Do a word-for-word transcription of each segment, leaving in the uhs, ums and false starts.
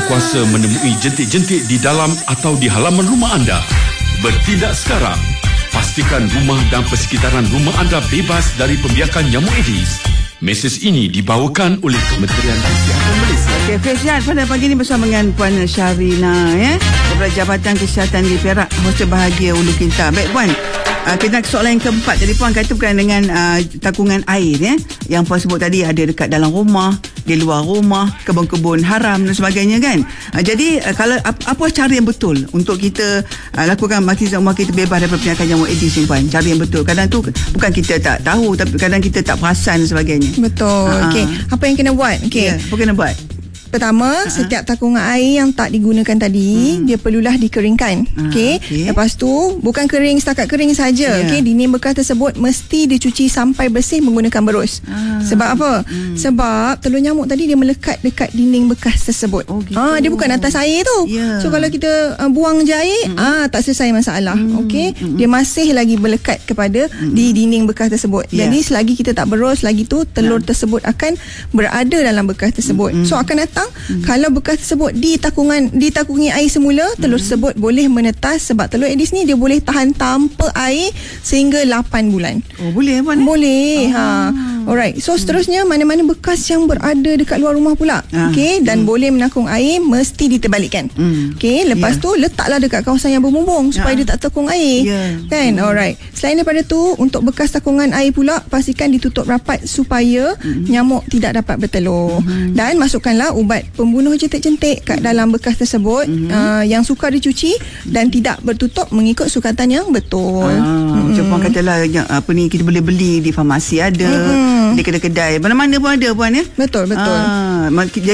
berkuasa menemui jentik-jentik di dalam atau di halaman rumah anda. Bertindak sekarang. Pastikan rumah dan persekitaran rumah anda bebas dari pembiakan nyamuk Aedes. Mesej ini dibawakan oleh Kementerian Kesihatan Malaysia. Okey, Fizian, pada pagi ini bersama dengan Puan Sharina ya, daripada Jabatan Kesihatan di Perak, hostel Bahagia Ulu Kinta. Baik Puan, uh, kita soalan yang keempat. Jadi Puan kata berkaitan dengan uh, takungan air ya, yang Puan sebut tadi ada dekat dalam rumah, di luar rumah, kebun-kebun haram dan sebagainya kan. Uh, jadi uh, kalau ap, apa cara yang betul untuk kita uh, lakukan makin rumah kita bebas daripada penyakit nyamuk Aedes ni Puan? Cara yang betul. Kadang tu bukan kita tak tahu, tapi kadang kita tak perasan dan sebagainya. Betul. Uh-huh. Okey, apa yang kena buat? Okey. Yeah, apa kena buat? Pertama, uh-huh. setiap takungan air yang tak digunakan tadi, hmm. dia perlulah dikeringkan. Uh, Okey. Okay. Lepas tu, bukan kering setakat kering saja. Yeah. Okey, dinding bekas tersebut mesti dicuci sampai bersih menggunakan berus. Uh, Sebab apa? Hmm. Sebab telur nyamuk tadi dia melekat dekat dinding bekas tersebut. Oh, gitu. Ah, dia bukan atas air tu. Yeah. So kalau kita uh, buang je air, hmm. ah tak selesai masalah. Hmm. Okey. Hmm. Dia masih lagi melekat kepada hmm. di dinding bekas tersebut. Yeah. Jadi selagi kita tak berus lagi tu, telur yeah. tersebut akan berada dalam bekas tersebut. Hmm. So akan datang Hmm. kalau bekas tersebut di takungan ditakungi air semula, telur hmm. tersebut boleh menetas. Sebab telur Aedes ni dia boleh tahan tanpa air sehingga lapan bulan. Oh, boleh Puan? Boleh. Oh. Ha. Alright. So seterusnya, mana-mana bekas yang berada dekat luar rumah pula, ah. okey, dan hmm. boleh menakung air, mesti diterbalikkan. Hmm. Okey, lepas yeah. tu letaklah dekat kawasan yang berbumbung supaya ah. dia tak takung air. Yeah. Kan? Hmm. Alright. Selain daripada tu, untuk bekas takungan air pula, pastikan ditutup rapat supaya hmm. nyamuk tidak dapat bertelur. Hmm. Dan masukkanlah ubat pembunuh jentik-jentik kat dalam bekas tersebut, mm-hmm. uh, yang sukar dicuci dan tidak bertutup mengikut sukatan yang betul. Ah, macam mm. Puan katalah yang, apa ni, kita boleh beli di farmasi ada, mm-hmm. di kedai-kedai mana-mana pun ada Puan ya. Betul betul. Ah,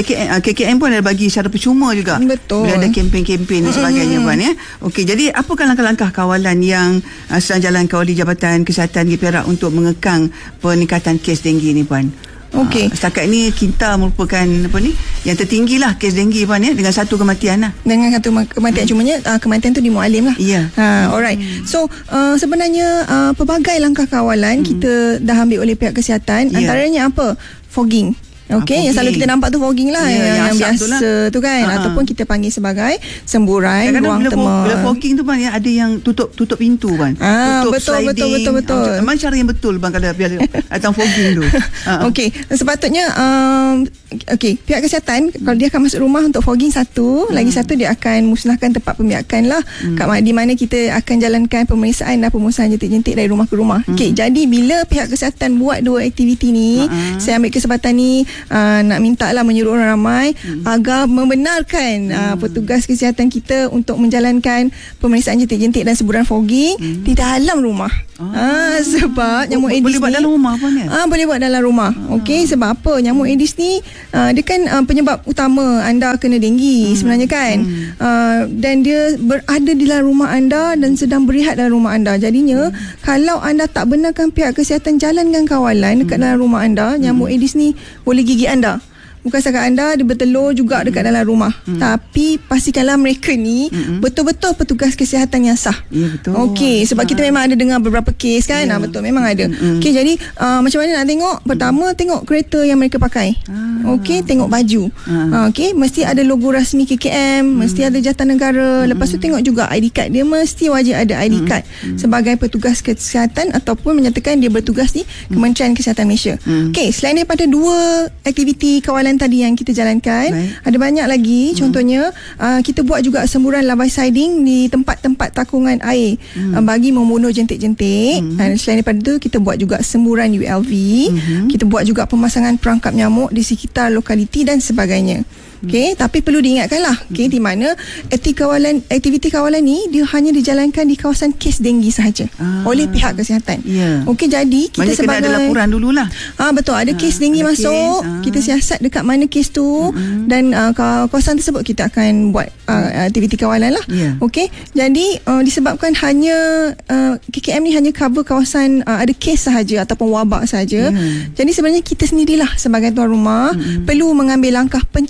K K M pun ada bagi secara percuma juga. Betul. Bila ada kempen-kempen dan sebagainya mm. Puan ya. Okey, jadi apakah langkah-langkah kawalan yang uh, sedang jalankan oleh Jabatan Kesihatan di Perak untuk mengekang peningkatan kes denggi ni Puan? Okey. Uh, setakat ni Kinta merupakan apa ni yang tertinggi lah kes denggi Puan ya, dengan satu kematian lah. Dengan satu kematian, hmm. cumanya uh, kematian tu di Mualim lah. Ya. Yeah. Uh, alright. Hmm. So uh, sebenarnya uh, pelbagai langkah kawalan hmm. kita dah ambil oleh pihak kesihatan. Yeah. Antaranya apa? Fogging. Okey, yang selalu kita nampak tu fogging lah, yeah, yang, yang biasa tu, lah. tu kan, uh-huh. ataupun kita panggil sebagai semburai, ruang bila tema. Bila fogging tu Bang ya, ada yang tutup tutup pintu Bang. Ah, tutup betul, sliding. betul betul betul. Ah, macam cara yang betul Bang kalau bila datang fogging tu. Uh-huh. Okey, sepatutnya um, okey, pihak kesihatan hmm. kalau dia akan masuk rumah untuk fogging satu, hmm. lagi satu dia akan musnahkan tempat pembiakan lah, hmm. kat di mana kita akan jalankan pemeriksaan dan pemusnahan jentik-jentik dari rumah ke rumah. Hmm. Okey, jadi bila pihak kesihatan buat dua aktiviti ni, uh-huh. saya ambil kesempatan ni uh, nak minta lah menyuruh orang ramai hmm. agar membenarkan hmm. uh, petugas kesihatan kita untuk menjalankan pemeriksaan jentik-jentik dan seburan fogging hmm. di dalam rumah. Ah, ah sebab nyamuk Aedes boleh buat ni, dalam rumah pun ya? Ah boleh buat dalam rumah. Ah. Okey, sebab apa? Nyamuk Aedes ni uh, dia kan uh, penyebab utama anda kena denggi hmm. sebenarnya kan. Hmm. Uh, dan dia berada di dalam rumah anda dan sedang berehat dalam rumah anda. Jadinya hmm. kalau anda tak benarkan pihak kesihatan jalankan kawalan dekat hmm. dalam rumah anda, nyamuk hmm. Aedes ni boleh gigit anda. Bukan setakat anda, dia bertelur juga dekat dalam rumah. Hmm. Tapi pastikanlah mereka ni hmm. betul-betul petugas kesihatan yang sah. Ya, betul. Okey, sebab ha. kita memang ada dengar beberapa kes kan. Ya. Ha, betul, memang ada. Hmm. Okey, jadi uh, macam mana nak tengok? Pertama, hmm. tengok kereta yang mereka pakai. Ah. Okey, tengok baju. Ah. Okey, mesti ada logo rasmi K K M, hmm. mesti ada jawatan negara. Hmm. Lepas tu tengok juga I D card. Dia mesti wajib ada I D card hmm. sebagai petugas kesihatan ataupun menyatakan dia bertugas di Kementerian Kesihatan Malaysia. Hmm. Okey, selain daripada dua aktiviti kawalan tadi yang kita jalankan, baik, ada banyak lagi. Hmm. Contohnya uh, kita buat juga semburan larvicide di tempat-tempat takungan air hmm. uh, bagi membunuh jentik-jentik. Hmm. Dan selain daripada itu, kita buat juga semburan U L V. Hmm. Kita buat juga pemasangan perangkap nyamuk di sekitar lokaliti dan sebagainya. Okey, tapi perlu diingatkanlah, okey, di mana aktiviti kawalan aktiviti kawalan ni dia hanya dijalankan di kawasan kes denggi sahaja ah. oleh pihak kesihatan. Yeah. Okey, jadi kita banyak sebagai kena ada laporan dululah. Ah betul, ada ah, kes denggi masuk, kes, ah. kita siasat dekat mana kes tu mm-hmm. dan uh, kawasan tersebut kita akan buat uh, aktiviti kawalan lah. Yeah. Okey, jadi uh, disebabkan hanya uh, K K M ni hanya cover kawasan uh, ada kes sahaja ataupun wabak sahaja. Yeah. Jadi sebenarnya kita sendirilah sebagai tuan rumah mm-hmm. perlu mengambil langkah pencegahan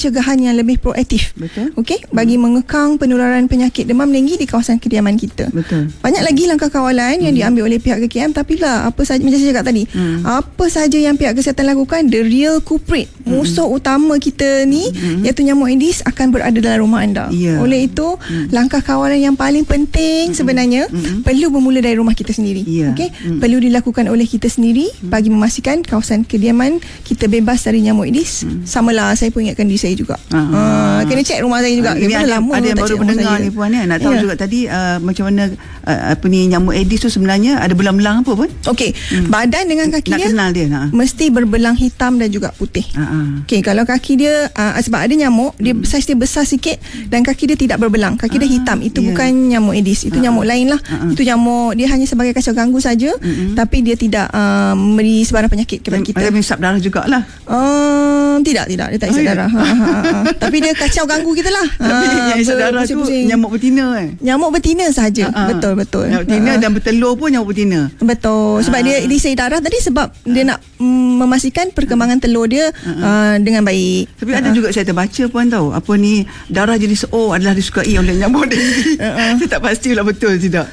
yang lebih proaktif. Betul. Okey, bagi hmm. mengekang penularan penyakit demam denggi di kawasan kediaman kita. Betul. Banyak lagi langkah kawalan hmm. yang diambil oleh pihak K K M, tapi lah apa saja macam saya cakap tadi, hmm. apa saja yang pihak kesihatan lakukan, the real culprit, hmm. musuh utama kita ni hmm. iaitu nyamuk Aedes akan berada dalam rumah anda. Yeah. Oleh itu, hmm. langkah kawalan yang paling penting hmm. sebenarnya hmm. perlu bermula dari rumah kita sendiri. Yeah. Okey, hmm. perlu dilakukan oleh kita sendiri hmm. bagi memastikan kawasan kediaman kita bebas dari nyamuk Aedes. Hmm. Samalah saya pun ingatkan diri saya juga. Uh, kena cek rumah saya juga. Uh, ini ada, lama ada yang baru mendengar ni puan ya. Nak tahu yeah. juga tadi uh, macam mana uh, apa ni nyamuk Aedes tu sebenarnya ada belang-belang apa pun? Okey, hmm. badan dengan kaki nak dia, kenal dia ha. mesti berbelang hitam dan juga putih. Uh-huh. Okey, kalau kaki dia uh, sebab ada nyamuk, dia hmm. saiz dia besar sikit dan kaki dia tidak berbelang. Kaki dia hitam. Itu yeah. bukan nyamuk Aedes. Itu uh-huh. nyamuk lain lah. Uh-huh. Itu nyamuk dia hanya sebagai kacau ganggu saja, uh-huh. tapi dia tidak uh, memberi sebarang penyakit kepada kita. Dia menghisap darah jugalah. Uh, tidak, tidak. Dia tak hisap oh, darah. Ha, ha, ha. Tapi dia kacau ganggu kita lah. Tapi ha, yang hisap darah tu nyamuk betina kan? Nyamuk betina sahaja. Uh-huh. Betul, betul. Nyamuk betina uh-huh. dan bertelur pun nyamuk betina. Betul. Sebab uh-huh. dia diisi darah tadi sebab uh-huh. dia nak mm, memastikan perkembangan telur dia uh-huh. uh, dengan baik. Tapi uh-huh. ada juga saya terbaca puan tahu, apa ni, darah jenis O adalah disukai oleh nyamuk denggi. Uh-huh. Saya tak pastilah betul tidak.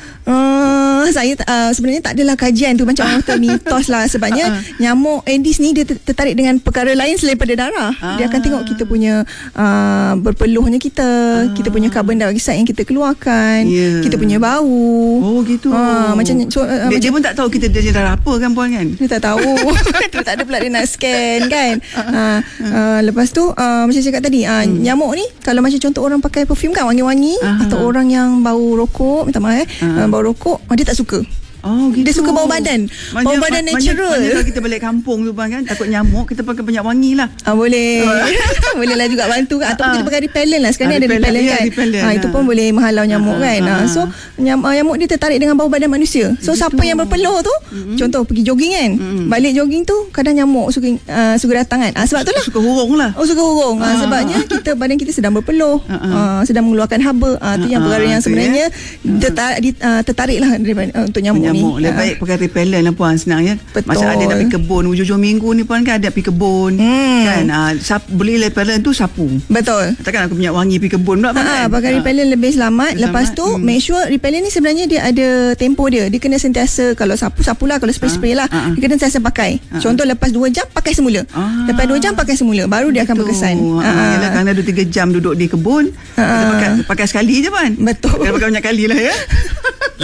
Uh, saya uh, sebenarnya tak adalah kajian tu, macam orang kata mitos lah. Sebabnya uh-huh. nyamuk Aedes ni dia tertarik dengan perkara lain selain pada darah. uh-huh. Dia akan tengok kita punya uh, berpeluhnya kita, uh-huh. kita punya carbon dioxide yang kita keluarkan, yeah. kita punya bau. Oh gitu. uh, Macam so, uh, dia, macam, dia pun tak tahu kita dia darah apa kan puan kan? Dia tak tahu. Dia tak ada pula dia nak scan kan. uh, uh, Lepas tu uh, macam saya cakap tadi, uh, hmm. nyamuk ni kalau macam contoh orang pakai perfume kan, wangi-wangi, uh-huh. atau orang yang bau rokok, minta maaf eh, uh-huh. uh, bau rokok, dia tak suka. Oh gitu. Dia suka bau badan. Manya, bau badan ma- natural. Maknanya kalau kita balik kampung tu kan, takut nyamuk, kita pakai banyak wangi lah. Ah, boleh. Boleh lah juga bantu kan. Ataupun ah. kita pakai repellent lah. Sekarang ah, ni ada repellent kan. Ya, ah, itu pun boleh menghalau nyamuk ah, kan. Ah. So nyam, uh, nyamuk dia tertarik dengan bau badan manusia. So gitu. Siapa yang berpeluh tu, mm-hmm. contoh pergi jogging kan, mm-hmm. balik jogging tu kadang nyamuk suka uh, suka datang kan. Ah, sebab tu lah. Suka hurung lah. Oh suka hurung. Ah. Ah, sebabnya kita badan kita sedang berpeluh, ah. Ah, sedang mengeluarkan haba. Ah, tu yang perkara yang sebenarnya tertarik, uh, tertarik lah uh, untuk nyamuk, nyamuk ni. Lebih baik pakai repellent lah puan, senang ya. Betul. Masa ada nak pergi kebun hujung-hujung minggu ni puan kan, ada pergi kebun hmm. kan, uh, sap, beli repellent tu sapu. Betul. Takkan aku minyak wangi pergi kebun pula ha, kan? Pakai repellent ha. lebih selamat. selamat. Lepas tu hmm. make sure repellent ni sebenarnya dia ada tempo dia. Dia kena sentiasa, kalau sapu-sapu lah, kalau spray-spray lah, ha. dia kena sentiasa pakai. Ha. Contoh lepas dua jam pakai semula. Ha. Lepas dua jam pakai semula, baru dia Betul. akan berkesan. Ha. Ha. Yalah, kerana dua tiga jam duduk di kebun, ha. kita pakai, pakai sekali je kan. Betul. Kita pakai banyak kali lah ya.